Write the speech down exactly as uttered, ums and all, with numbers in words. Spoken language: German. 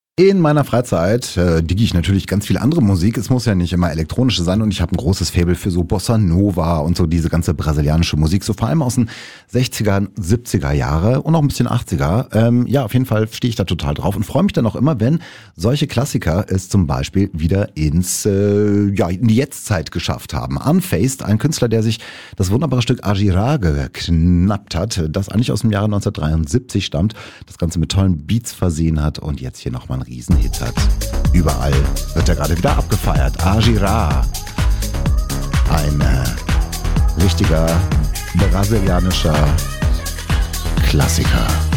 In meiner Freizeit äh, digge ich natürlich ganz viel andere Musik. Es muss ja nicht immer elektronische sein und ich habe ein großes Faible für so Bossa Nova und so diese ganze brasilianische Musik, so vor allem aus den sechziger, siebziger Jahre und auch ein bisschen achtziger. Ähm, ja, auf jeden Fall stehe ich da total drauf und freue mich dann auch immer, wenn solche Klassiker es zum Beispiel wieder ins äh, ja, in die Jetztzeit geschafft haben. Unfaced, ein Künstler, der sich das wunderbare Stück Agirá geknappt hat, das eigentlich aus dem Jahre neunzehnhundertdreiundsiebzig stammt, das Ganze mit tollen Beats versehen hat und jetzt hier nochmal ein Riesenhit hat. Überall wird er gerade wieder abgefeiert. Agirá, ein äh, richtiger brasilianischer Klassiker.